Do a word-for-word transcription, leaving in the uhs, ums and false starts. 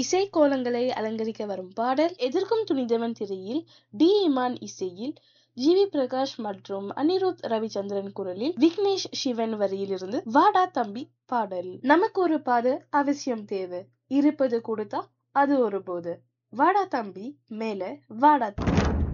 இசை கோலங்களை அலங்கரிக்க வரும் பாடல் எதிர்க்கும் துணிந்தவன் திரையில் டி இமான் இசையில் ஜி வி பிரகாஷ் மற்றும் அனிருத் ரவிச்சந்திரன் குரலில் விக்னேஷ் சிவன் வரியிலிருந்து வாடா தம்பி பாடல். நமக்கு ஒரு பாது அவசியம் தேவை, இருப்பது கொடுத்தா அது ஒரு போது. வாடா தம்பி மேல வாடா தம்பி.